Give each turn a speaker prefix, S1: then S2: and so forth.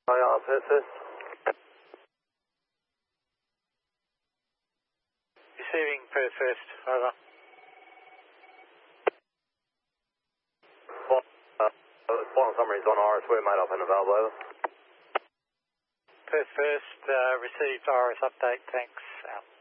S1: Hi, Perth first.
S2: Receiving Perth first, over.
S1: Final summaries on Iris, we're made up and available, over.
S2: Perth first, received Iris update, thanks, out.